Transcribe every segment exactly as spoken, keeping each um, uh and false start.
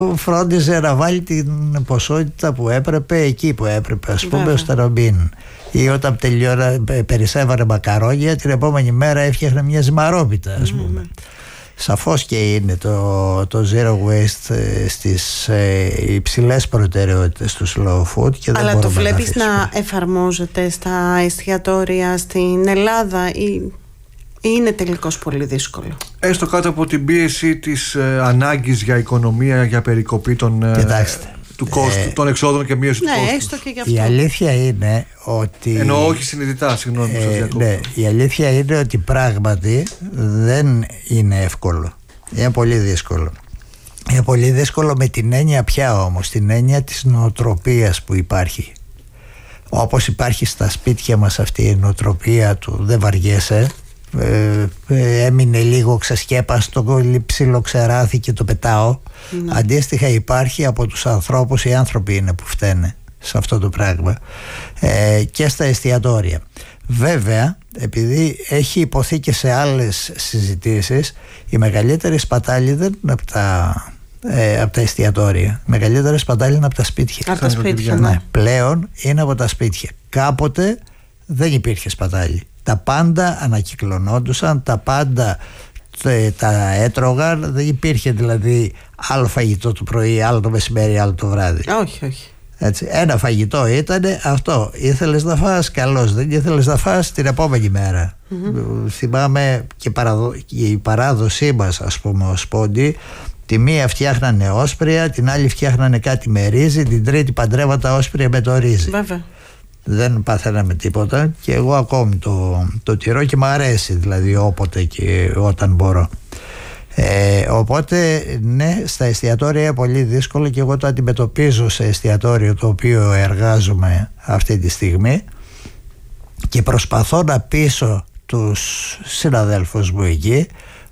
φρόντιζε να βάλει την ποσότητα που έπρεπε εκεί που έπρεπε, ας πούμε, στο ρομπίν. Ή όταν τελειώνα, περισσεύανε μακαρόνια, την επόμενη μέρα έφτιαχνε μια ζυμαρόπιτα, ας πούμε. Mm. Σαφώς και είναι το, το zero waste στις ε, υψηλές προτεραιότητες του slow food. Και δεν αλλά το βλέπεις να, να εφαρμόζεται στα εστιατόρια στην Ελλάδα ή είναι τελικώς πολύ δύσκολο? Έστω κάτω από την πίεση της ε, ανάγκης για οικονομία, για περικοπή των, ε, του κόστου, ε, των εξόδων και μείωση ναι, του κόστου. Έστω και γι' αυτό. Η αλήθεια είναι ότι... Εννοώ όχι συνειδητά, συγγνώμη που σας διακόπτω. Ναι, η αλήθεια είναι ότι πράγματι δεν είναι εύκολο. Είναι πολύ δύσκολο. Είναι πολύ δύσκολο με την έννοια πια όμως, την έννοια της νοοτροπίας που υπάρχει. Όπως υπάρχει στα σπίτια μας αυτή η νοοτροπία του δεν βαριέσαι, ε, ε, έμεινε λίγο ξεσκέπαστο, ψιλοξεράθηκε και το πετάω. Ναι. Αντίστοιχα υπάρχει από τους ανθρώπους, οι άνθρωποι είναι που φταίνε σε αυτό το πράγμα, ε, και στα εστιατόρια. Βέβαια, επειδή έχει υποθεί και σε άλλες συζητήσεις, η μεγαλύτερη σπατάλη δεν είναι από τα, ε, από τα εστιατόρια. Η μεγαλύτερη σπατάλη είναι από τα σπίτια. Από τα σπίτια, ναι. Πλέον είναι από τα σπίτια. Κάποτε δεν υπήρχε σπατάλη. Τα πάντα ανακυκλωνόντουσαν, τα πάντα τα έτρωγαν. Δεν υπήρχε δηλαδή άλλο φαγητό το πρωί, άλλο το μεσημέρι, άλλο το βράδυ. Όχι, όχι. Έτσι, ένα φαγητό ήταν αυτό. Ήθελες να φας, καλώς. Δεν ήθελες να φας, την επόμενη μέρα. Mm-hmm. Θυμάμαι και, παραδο... και η παράδοσή μας, ας πούμε, ως πόντι. Τη μία φτιάχνανε όσπρια, την άλλη φτιάχνανε κάτι με ρύζι, την τρίτη παντρεύα τα όσπρια με το ρύζι. Βέβαια. Δεν παθαίναμε τίποτα και εγώ ακόμη το, το τηρώ και μου αρέσει, δηλαδή όποτε και όταν μπορώ. Ε, οπότε ναι, στα εστιατόρια είναι πολύ δύσκολο και εγώ το αντιμετωπίζω σε εστιατόριο το οποίο εργάζομαι αυτή τη στιγμή και προσπαθώ να πείσω τους συναδέλφους μου εκεί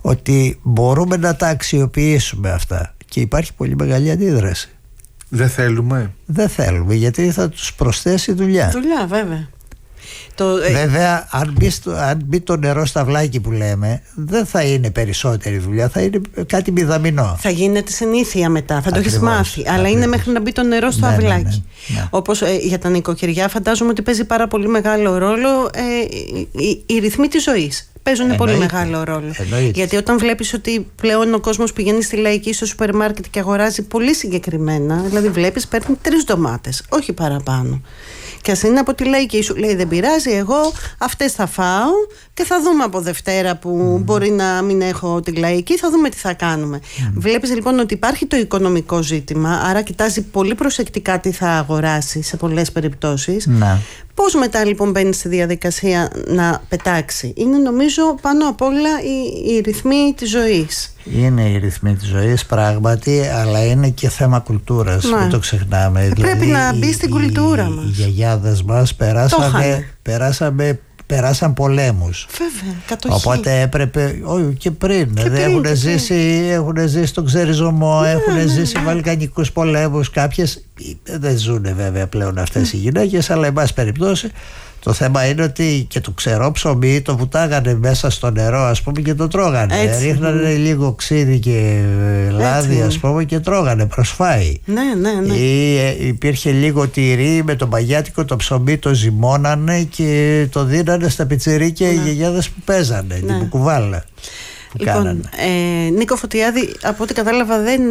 ότι μπορούμε να τα αξιοποιήσουμε αυτά και υπάρχει πολύ μεγάλη αντίδραση. Δεν θέλουμε. Δεν θέλουμε γιατί θα τους προσθέσει δουλειά. Δουλειά βέβαια. Το... Βέβαια, αν μπει, στο, αν μπει το νερό στα βλάκι που λέμε, δεν θα είναι περισσότερη δουλειά, θα είναι κάτι μηδαμινό. Θα γίνεται συνήθεια μετά, θα ακριβώς, το έχεις μάθει. Αλλά ακριβώς. Είναι μέχρι να μπει το νερό στο ναι, αυλάκι. Ναι, ναι, ναι. Όπως ε, για τα νοικοκυριά, φαντάζομαι ότι παίζει πάρα πολύ μεγάλο ρόλο ε, οι, οι ρυθμοί της ζωής. Παίζουν πολύ μεγάλο ρόλο. Εννοείται. Γιατί όταν βλέπεις ότι πλέον ο κόσμος πηγαίνει στη λαϊκή στο σούπερ μάρκετ και αγοράζει πολύ συγκεκριμένα, δηλαδή βλέπεις παίρνει τρεις ντομάτες, όχι παραπάνω. Και ας είναι από τη λαϊκή σου, λέει δεν πειράζει, εγώ αυτές θα φάω και θα δούμε από Δευτέρα που mm. μπορεί να μην έχω τη λαϊκή, θα δούμε τι θα κάνουμε. Mm. Βλέπεις λοιπόν ότι υπάρχει το οικονομικό ζήτημα, άρα κοιτάζει πολύ προσεκτικά τι θα αγοράσει σε πολλές περιπτώσεις. Mm. Πώς μετά λοιπόν μπαίνει στη διαδικασία να πετάξει? Είναι νομίζω πάνω απ' όλα οι, οι ρυθμοί της ζωής. Είναι οι ρυθμοί της ζωής πράγματι, αλλά είναι και θέμα κουλτούρας, ναι. Μην το ξεχνάμε. Ε, δηλαδή, πρέπει να μπει στην κουλτούρα οι, μας. Οι γιαγιάδες μας περάσαμε, περάσαμε, περάσαν πολέμους. Βέβαια, κατοχή. Οπότε έπρεπε, όχι και πριν, και πριν έχουν, και ζήσει, έχουν ζήσει τον ξεριζωμό, ναι, έχουν ναι, ζήσει ναι. βαλκανικούς πολέμους. Κάποιες δεν ζουν βέβαια πλέον αυτές οι γυναίκες, αλλά εν πάση περιπτώσει το θέμα είναι ότι και το ξερό ψωμί το βουτάγανε μέσα στο νερό, ας πούμε, και το τρώγανε. Έτσι. Ρίχνανε λίγο ξύδι και λάδι, έτσι, ας πούμε, και τρώγανε προς φάι. Ναι, ναι, ναι. Ή ε, υπήρχε λίγο τυρί με το μπαγιάτικο το ψωμί, το ζυμώνανε και το δίνανε στα πιτσιρίκια, ναι. Οι γιαγιάδες που παίζανε, ναι. Την κουβάλα. Λοιπόν, ε, Νίκο Φωτιάδη, από ό,τι κατάλαβα δεν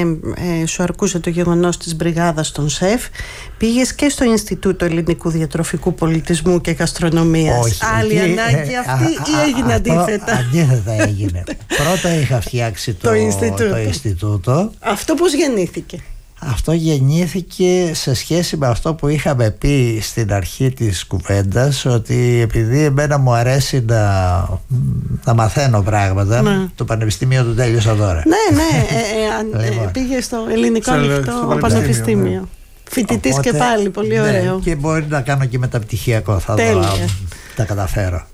ε, ε, σου αρκούσε το γεγονός της μπριγάδας των σεφ. Πήγες και στο Ινστιτούτο Ελληνικού Διατροφικού Πολιτισμού και Γαστρονομίας. Όχι, άλλη εκεί, ανάγκη ε, αυτή α, ή α, έγινε α, αντίθετα? Αντίθετα έγινε. Πρώτα είχα φτιάξει το, το, Ινστιτούτο. το Ινστιτούτο. Αυτό πώς γεννήθηκε? Αυτό γεννήθηκε σε σχέση με αυτό που είχαμε πει στην αρχή της κουβέντας, ότι επειδή εμένα μου αρέσει να, να μαθαίνω πράγματα, ναι. Το πανεπιστήμιο το τέλειωσα τώρα. Ναι, ναι, ε, ε, ε, πήγε στο Ελληνικό Ανοιχτό Πανεπιστήμιο. Ναι. Φοιτητής και πάλι, πολύ ωραίο. Ναι, και μπορεί να κάνω και μεταπτυχιακό, θα δω αν τα καταφέρω.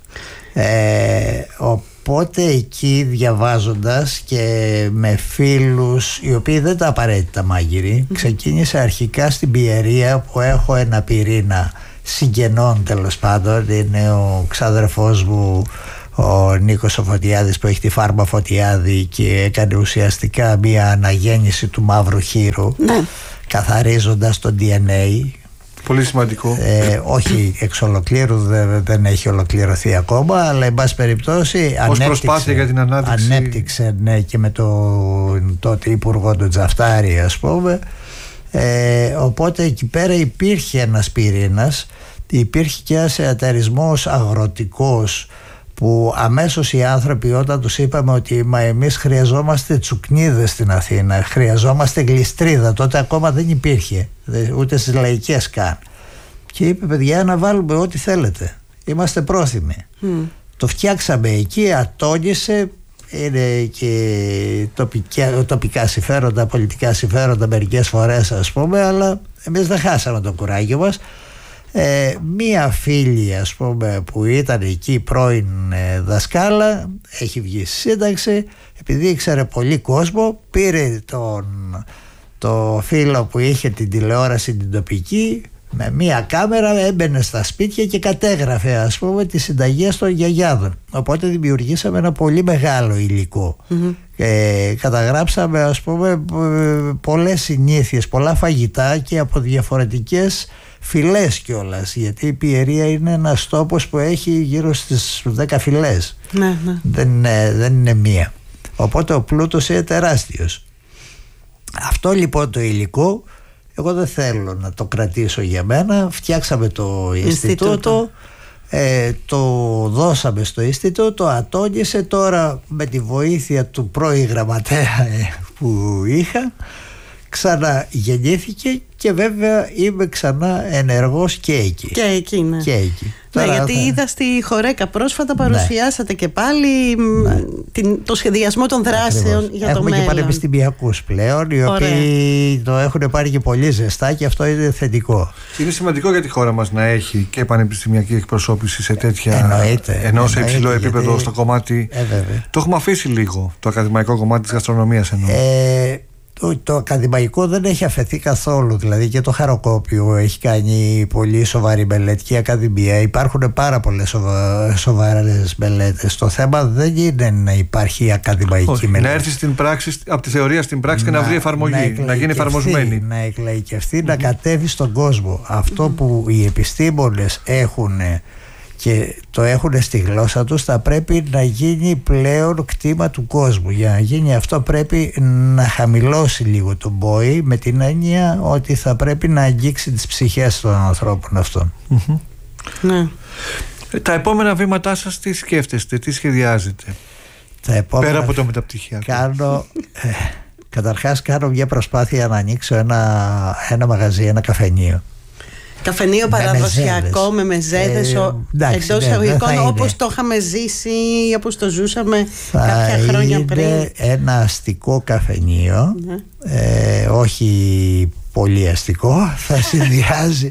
Ε, οπότε εκεί διαβάζοντας και με φίλους οι οποίοι δεν τα απαραίτητα μάγειροι, mm-hmm. ξεκίνησα αρχικά στην Πιερία που έχω ένα πυρήνα συγγενών, τέλος πάντων. Είναι ο ξάδερφός μου ο Νίκος ο Φωτιάδης που έχει τη φάρμα Φωτιάδη και έκανε ουσιαστικά μια αναγέννηση του μαύρου χείρου, ναι, καθαρίζοντας το ντι εν έι. Πολύ σημαντικό. Ε, όχι εξ ολοκλήρου, δεν, δεν έχει ολοκληρωθεί ακόμα, αλλά εν πάση περιπτώσει ως προσπάθεια για την ανάπτυξη. Ανέπτυξε, ναι, και με τον τότε υπουργό τον Τζαφτάρη, ας πούμε. Ε, οπότε εκεί πέρα υπήρχε ένας πυρήνας, υπήρχε και ένας εταιρισμός αγροτικός που αμέσως οι άνθρωποι, όταν τους είπαμε ότι μα εμείς χρειαζόμαστε τσουκνίδες στην Αθήνα, χρειαζόμαστε γλιστρίδα, τότε ακόμα δεν υπήρχε ούτε στις λαϊκές καν, και είπε παιδιά να βάλουμε ό,τι θέλετε, είμαστε πρόθυμοι. Mm. Το φτιάξαμε εκεί, ατόνισε, είναι και τοπικά, τοπικά συμφέροντα, πολιτικά συμφέροντα μερικές φορές, ας πούμε, αλλά εμείς δεν χάσαμε το κουράγιο μας. Ε, μία φίλη, ας πούμε, που ήταν εκεί πρώην ε, δασκάλα, έχει βγει σύνταξη, επειδή ήξερε πολύ κόσμο, πήρε τον, το φίλο που είχε την τηλεόραση την τοπική, με μία κάμερα έμπαινε στα σπίτια και κατέγραφε, ας πούμε, τις συνταγές των γιαγιάδων. Οπότε δημιουργήσαμε ένα πολύ μεγάλο υλικό. Mm-hmm. Ε, καταγράψαμε, ας πούμε, πολλές συνήθειες, πολλά φαγητά και από διαφορετικές φυλές κιόλας, γιατί η Πιερία είναι ένας τόπος που έχει γύρω στις δέκα φυλές. Ναι, ναι. Δεν, είναι, δεν είναι μία. Οπότε ο πλούτος είναι τεράστιος. Αυτό λοιπόν το υλικό εγώ δεν θέλω να το κρατήσω για μένα. Φτιάξαμε το Ινστιτούτο, ε, το δώσαμε στο Ινστιτούτο, ατόνισε. Τώρα με τη βοήθεια του πρώην γραμματέα που είχα, ξαναγεννήθηκε και βέβαια είμαι ξανά ενεργός και εκεί. Και εκεί, ναι. Και εκεί. Ναι, τώρα γιατί θα... είδα στη Χορέκα πρόσφατα παρουσιάσατε, ναι, και πάλι, ναι, την, το σχεδιασμό των δράσεων. Ακριβώς. Για Έχουμε το μέλλον. Και πανεπιστημιακούς πλέον, οι Ωραία. οποίοι το έχουν πάρει και πολύ ζεστά, και αυτό είναι θετικό. Είναι σημαντικό για τη χώρα μας να έχει και πανεπιστημιακή εκπροσώπηση σε τέτοια, εννοείται, ενώ σε υψηλό επίπεδο, γιατί... στο κομμάτι. Ε, το έχουμε αφήσει λίγο, το ακαδημαϊκό κομμάτι της γαστρονομίας εννοώ. Ε, Το, το ακαδημαϊκό δεν έχει αφαιθεί καθόλου, δηλαδή και το Χαροκόπιο έχει κάνει πολύ σοβαρή μελέτη και η Ακαδημία. Υπάρχουν πάρα πολλές σοβα, σοβαρές μελέτες. Το θέμα δεν είναι να υπάρχει ακαδημαϊκή Όχι, μελέτη. Να έρθει στην πράξη, από τη θεωρία στην πράξη, να, και να βρει εφαρμογή, να, να γίνει εφαρμοσμένη. Να εκλαϊκευτεί, mm-hmm. να κατέβει στον κόσμο. Αυτό mm-hmm. που οι επιστήμονες έχουν και το έχουν στη γλώσσα τους, θα πρέπει να γίνει πλέον κτήμα του κόσμου. Για να γίνει αυτό πρέπει να χαμηλώσει λίγο τον πόη, με την έννοια ότι θα πρέπει να αγγίξει τις ψυχές των ανθρώπων αυτών. Mm-hmm. Ναι. Τα επόμενα βήματά σας τι σκέφτεστε, τι σχεδιάζετε, τα επόμενα... πέρα από το μεταπτυχιακό? Κάνω, ε, καταρχάς κάνω μια προσπάθεια να ανοίξω ένα, ένα μαγαζί, ένα καφενείο. Καφενείο παραδοσιακό με μεζέδες, ε, εντός εισαγωγικών, όπως το είχαμε ζήσει ή όπως το ζούσαμε θα κάποια χρόνια πριν. Είναι ένα αστικό καφενείο, ναι. ε, όχι πολύ αστικό. Θα συνδυάζει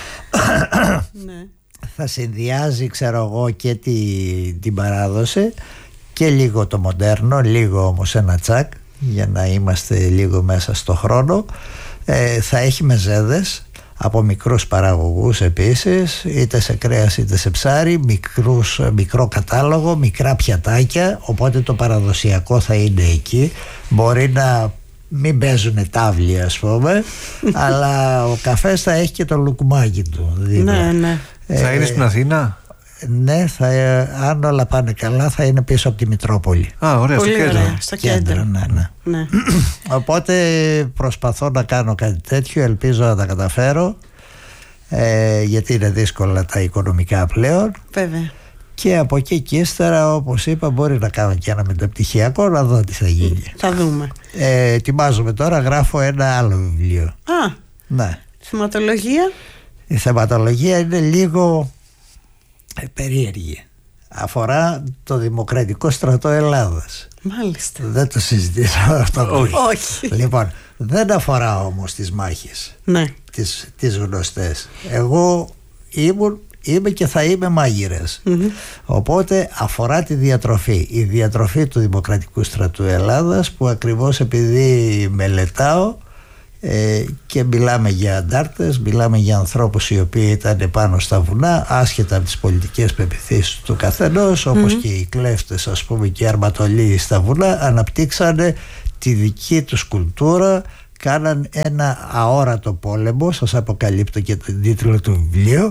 ναι. θα συνδυάζει, ξέρω εγώ, και τη, την παράδοση και λίγο το μοντέρνο, λίγο όμως ένα τσακ, για να είμαστε λίγο μέσα στο χρόνο. ε, θα έχει μεζέδες από μικρούς παραγωγούς επίσης, είτε σε κρέας είτε σε ψάρι, μικρούς, μικρό κατάλογο, μικρά πιατάκια, οπότε το παραδοσιακό θα είναι εκεί. Μπορεί να μην παίζουν τάβλη, ας πούμε, αλλά ο καφές θα έχει και το λουκουμάκι του. Ναι, ναι. Ε, θα είναι στην Αθήνα? Ναι, θα, αν όλα πάνε καλά θα είναι πίσω από τη Μητρόπολη. Α, ωραία, πολύ στο κέντρο. Ωραία, στο κέντρο, κέντρο ναι, ναι. ναι. Οπότε προσπαθώ να κάνω κάτι τέτοιο, ελπίζω να τα καταφέρω, ε, γιατί είναι δύσκολα τα οικονομικά πλέον. Βέβαια. Και από εκεί και ύστερα, όπως είπα, μπορεί να κάνω και ένα μεταπτυχιακό, να δω τι θα γίνει. Θα δούμε. Ε, ετοιμάζομαι τώρα, γράφω ένα άλλο βιβλίο. Α, ναι. Θεματολογία? Η θεματολογία είναι λίγο περίεργη. Αφορά το Δημοκρατικό Στρατό Ελλάδας. Μάλιστα. Δεν το συζητήσω αυτό. Όχι. Όχι. Λοιπόν, δεν αφορά όμως τις μάχες, ναι, τις, τις γνωστές. Εγώ ήμουν, είμαι και θα είμαι μάγειρας. Mm-hmm. Οπότε αφορά τη διατροφή. Η διατροφή του Δημοκρατικού Στρατού Ελλάδας, που ακριβώς επειδή μελετάω, Ε, και μιλάμε για αντάρτες, μιλάμε για ανθρώπους οι οποίοι ήταν πάνω στα βουνά, άσχετα από τις πολιτικές πεποιθήσεις του καθενός, όπως mm-hmm. και οι κλέφτες, ας πούμε, και οι αρματολοί στα βουνά, αναπτύξανε τη δική τους κουλτούρα, κάναν ένα αόρατο πόλεμο, σας αποκαλύπτω και τον τίτλο του βιβλίου,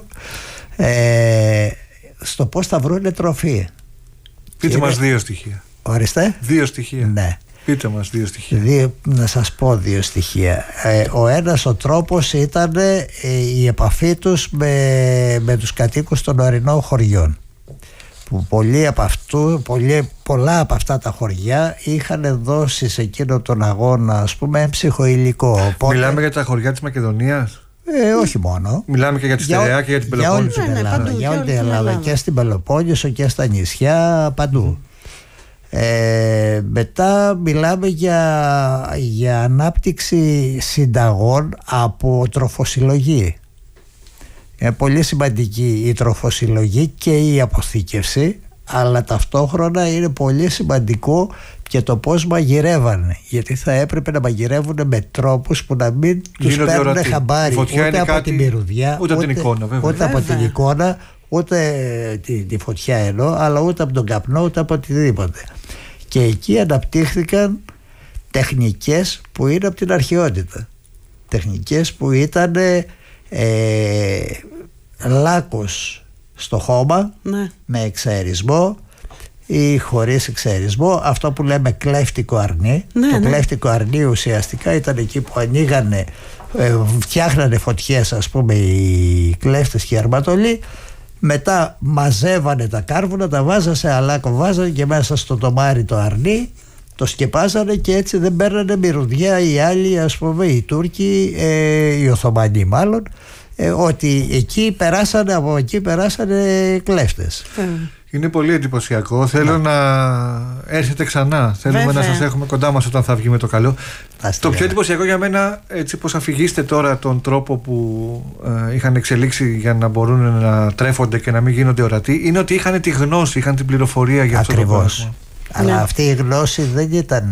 ε, στο πώς θα βρούνε τροφή. Πείτε μας δύο στοιχεία. Ορίστε. Δύο στοιχεία. Ναι. Πείτε μας δύο στοιχεία. Δύο, να σας πω δύο στοιχεία. Ε, ο ένας ο τρόπος ήταν ε, η επαφή τους με, με τους κατοίκους των ορεινών χωριών, που πολλοί από αυτού, πολλοί, πολλά από αυτά τα χωριά είχαν δώσει σε εκείνο τον αγώνα, ας πούμε, έμψυχο υλικό. Οπότε, μιλάμε για τα χωριά της Μακεδονίας. Ε, όχι μόνο. Μιλάμε και για τη Στερεά και για την Πελοπόννησο. Για όλη την Ελλάδα, για όλη την Ελλάδα, και στην Πελοπόννησο και στα νησιά, παντού. Ε, μετά μιλάμε για, για ανάπτυξη συνταγών από τροφοσυλλογή. Είναι πολύ σημαντική η τροφοσυλλογή και η αποθήκευση, αλλά ταυτόχρονα είναι πολύ σημαντικό και το πώς μαγειρεύανε, γιατί θα έπρεπε να μαγειρεύουν με τρόπους που να μην τους παίρνουν χαμπάρι ούτε από κάτι, την μυρωδιά, ούτε, ούτε, την εικόνα, βέβαια. ούτε από την εικόνα, ούτε τη, τη φωτιά εννοώ, αλλά ούτε από τον καπνό, ούτε από οτιδήποτε. Και εκεί αναπτύχθηκαν τεχνικές που είναι από την αρχαιότητα, τεχνικές που ήταν ε, λάκκος στο χώμα, ναι, με εξαερισμό ή χωρίς εξαερισμό, αυτό που λέμε κλέφτικο αρνί. Ναι, το ναι. κλέφτικο αρνί ουσιαστικά ήταν εκεί που ανοίγανε, ε, φτιάχνανε φωτιές, ας πούμε, οι κλέφτες και οι αρματολοί. Μετά μαζεύανε τα κάρβουνα, τα βάζανε σε αλάκο, βάζανε και μέσα στο τομάρι το αρνί, το σκεπάζανε και έτσι δεν παίρνανε μυρωδιά οι άλλοι, ας πούμε, οι Τούρκοι, ε, οι Οθωμανοί μάλλον, ε, ότι εκεί περάσανε, από εκεί περάσανε κλέφτες. Είναι πολύ εντυπωσιακό. Θέλω να, να έρθετε ξανά. Θέλουμε Βέβαια. να σας έχουμε κοντά μας όταν θα βγει με το καλό. Αστεία. Το πιο εντυπωσιακό για μένα, έτσι πως αφηγήστε τώρα τον τρόπο που ε, είχαν εξελίξει για να μπορούν να τρέφονται και να μην γίνονται ορατοί, είναι ότι είχαν τη γνώση, είχαν την πληροφορία για αυτό το πράγμα. Αλλά ναι. αυτή η γνώση δεν ήταν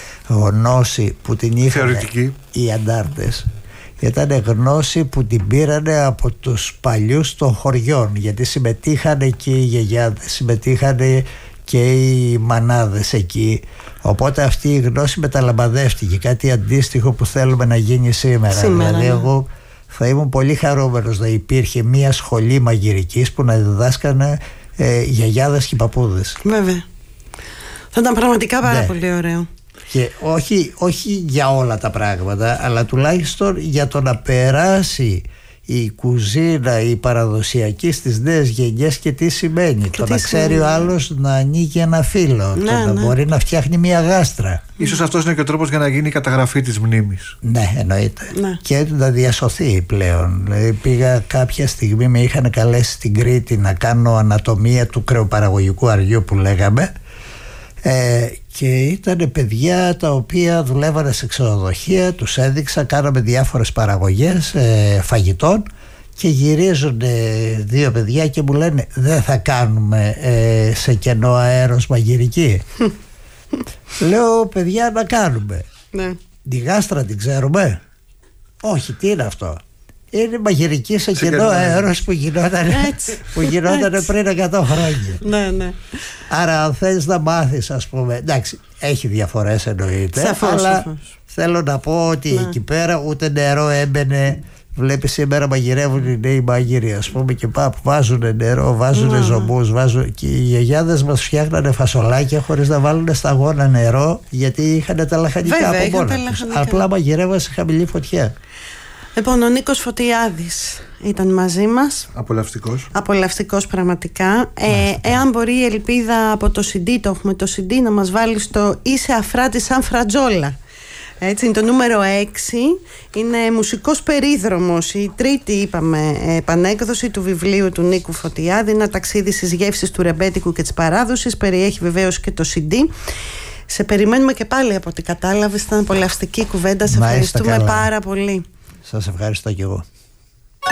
γνώση που την είχαν θεωρητική. Οι αντάρτες. Ήταν γνώση που την πήρανε από τους παλιούς των χωριών, γιατί συμμετείχανε και οι γιαγιάδες, συμμετείχανε και οι μανάδες εκεί, οπότε αυτή η γνώση μεταλαμπαδεύτηκε, κάτι αντίστοιχο που θέλουμε να γίνει σήμερα, σήμερα δηλαδή ναι. εγώ θα ήμουν πολύ χαρούμενος να υπήρχε μια σχολή μαγειρικής που να διδάσκανε ε, γιαγιάδες και παππούδες. Βέβαια, θα ήταν πραγματικά πάρα ναι. πολύ ωραίο. Και όχι, όχι για όλα τα πράγματα, αλλά τουλάχιστον για το να περάσει η κουζίνα, η παραδοσιακή στις νέες γενιές και τι σημαίνει. Και το τι να ξέρει σημαίνει. Ο άλλος να ανοίγει ένα φύλλο, ναι, το να ναι. μπορεί να φτιάχνει μια γάστρα. Ίσως αυτός είναι και ο τρόπος για να γίνει η καταγραφή της μνήμης. Ναι, εννοείται. Ναι. Και να διασωθεί πλέον. Δηλαδή πήγα κάποια στιγμή, με είχαν καλέσει στην Κρήτη να κάνω ανατομία του κρεοπαραγωγικού αργιού που λέγαμε. Ε, και ήταν παιδιά τα οποία δουλεύανε σε ξενοδοχεία, τους έδειξα, κάναμε διάφορες παραγωγές ε, φαγητών και γυρίζουν ε, δύο παιδιά και μου λένε δεν θα κάνουμε ε, σε κενό αέρος μαγειρική. Λέω παιδιά να κάνουμε. Ναι. Τη γάστρα την ξέρουμε? Όχι, τι είναι αυτό? Είναι μαγειρική σε κενό αέρος που γινόταν, που γινόταν πριν εκατό χρόνια. Ναι, ναι. Άρα αν θέλεις να μάθεις, ας πούμε, εντάξει, έχει διαφορές εννοείται, σαφώς, αλλά σαφώς. θέλω να πω ότι ναι. εκεί πέρα ούτε νερό έμπαινε. Βλέπεις σήμερα μαγειρεύουν οι νέοι μαγειροί, ας πούμε, και πάπου βάζουν νερό, βάζουν ναι. ζωμούς, βάζουν... και οι γιαγιάδες μας φτιάχνανε φασολάκια χωρίς να βάλουν σταγόνα νερό, γιατί είχαν τα λαχανικά. Βέβαια, από μόνα τους. Απλά μαγειρεύαν σε χαμηλή φωτιά. Λοιπόν, ο Νίκος Φωτιάδης ήταν μαζί μας. Απολαυστικός. Απολαυστικός πραγματικά. Ε, εάν μπορεί η Ελπίδα από το σι ντι, το έχουμε το σι ντι, να μας βάλει στο «Είσαι αφράτη σαν φρατζόλα». Έτσι είναι το νούμερο έξι. Είναι μουσικός περίδρομος. Η τρίτη, είπαμε, επανέκδοση του βιβλίου του Νίκου Φωτιάδη. Ένα ταξίδι στις γεύσεις του ρεμπέτικου και της παράδοσης. Περιέχει βεβαίως και το σι ντι. Σε περιμένουμε και πάλι από ό,τι κατάλαβες. Ήταν απολαυστική κουβέντα. Σε ευχαριστούμε πάρα πολύ. Σας ευχαριστώ και εγώ.